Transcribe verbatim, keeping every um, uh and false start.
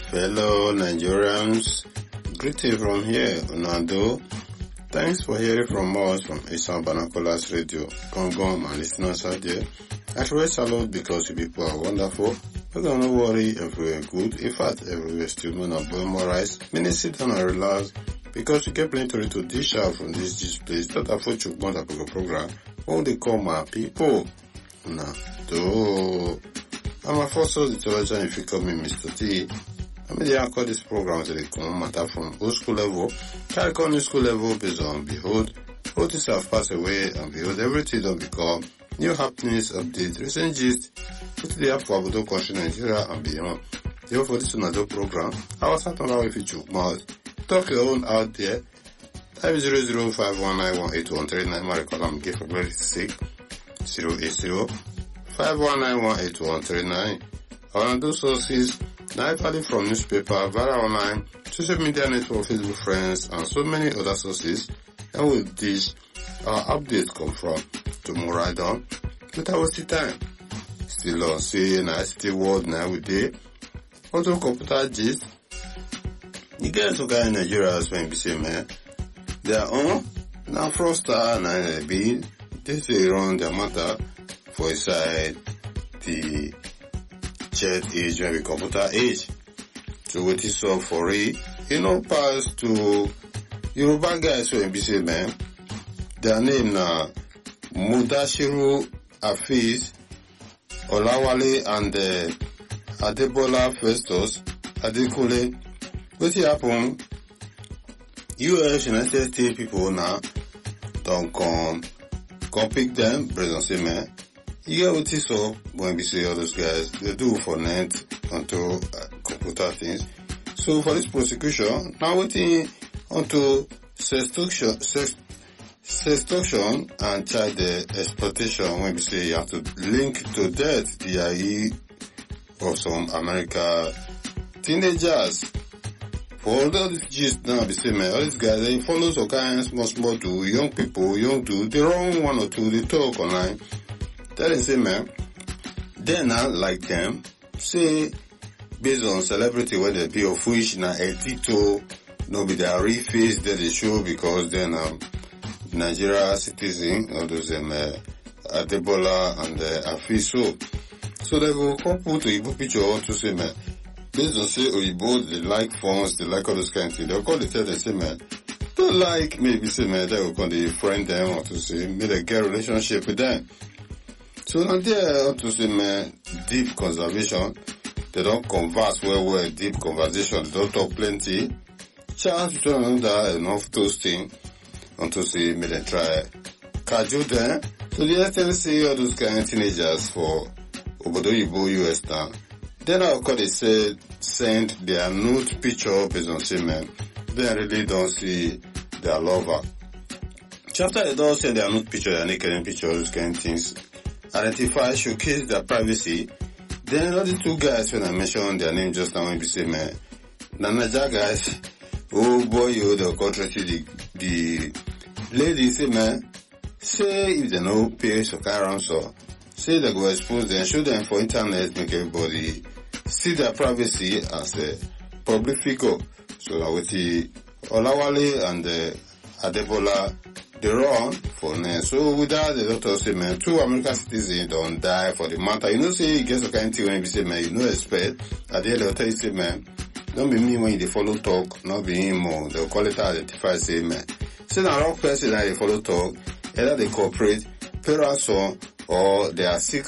Fellow Nigerians, greeting from here, Unado. Thanks for hearing from us from Eastern Banakolas Radio. Gongom and listeners out there. I truly salute because you people are wonderful. But don't worry, everywhere good. In fact, everywhere still moon and boil more rice. Meaning sit down and relax because you get plenty to dish out from this this place. That I thought you want a program. What they call my people? Nah, do. I'm a first source intelligent if you call me Mister T. I mean, they call this program to the common matter from old school level. Carry on new school level based on behold, all things have passed away and behold, everything don't become new happenings, updates, recent gist, put the app for Abudo country, Nigeria and beyond. Therefore, for this another program, I was not allowed if you choose mouth. Talk your own out there. Type zero zero five one nine one eight one three nine. My record I'm giving for very sick. zero eight zero five one nine one eight one three nine. Our other sources, now value from newspaper, via online, social media network, Facebook friends, and so many other sources. And with this, our updates come from tomorrow right on. But I was the time. Still on C N I City World now with day. Also computer gist. You guys who got in Nigeria as well, be saying, man. They are on. Now Froster and I be. They say run their matter for inside the chat age, maybe computer age. So what is up for it? You know, pass to Yoruba guys who be say, man. Their name na Mudashiru Afiz, Olawale and uh, Adebola Festus Adekule. What happen? U S United States people now don't come, come pick them, President say, man. You get what is up when we say all those guys, they do for net onto uh, computer things. So for this prosecution, now waiting onto sextortion, sex, sextortion and child uh, exploitation when we say you have to link to death the I E of some America teenagers. For all these gist now, we say, man, all these guys, they follow some kind of small, small do, young people, young do, they wrong one or two, they talk online. Tell them, say, man, they're not like them. Say, based on celebrity, where they be of which na edito, no be their real face that they show because then um, Nigeria citizen, all those um, uh, Adebola and uh, Afiso. So they will come put Oyibo picture on to say, man, based on say Oyibo, they like phones, they like all those kind of things. They'll call the tell them, say, man, don't like, maybe say, man, they will call the friend them or to say, may they get a relationship with them. So now there to say, man, deep conservation, they don't converse well, well, deep conversation, they don't talk plenty. Chance to another enough toasting, and to say, may they try cajole them. So the extent say all those kind of teenagers for Obodo Yibo U S now. Then I'll call they said, send their nude picture based on say, man, they really don't see their lover. So after they don't send their nude picture, their naked picture, all those kind of things, identify, showcase their privacy. Then all the two guys when I mentioned their name just now, when we say, man, Nanaja guys, oh boy, you they'll contract the, the lady say, man, say if they no pay so car so say they go expose them, show them for internet, make everybody see their privacy as a public figure. So now with the Olawale and the Adebola, they run for now. So with that, the doctor say, man, two American citizens don't die for the matter. You know, say, you get some kind of thing when you say, man, you know, expect. At the end of the day, you say, man, don't be me when you follow talk, not be him more. They'll call it identify, say, man. Say, now, wrong person that they follow talk, either they cooperate, parents or, or they are sick